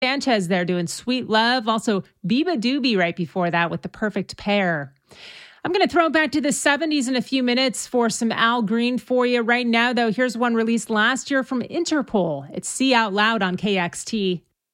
Sanchez there doing Sweet Love. Also, Biba Doobie right before that with The Perfect Pair. I'm going to throw it back to the 70s in a few minutes for some Al Green for you. Right now, though, here's one released last year from Interpol. It's See Out Loud on KXT.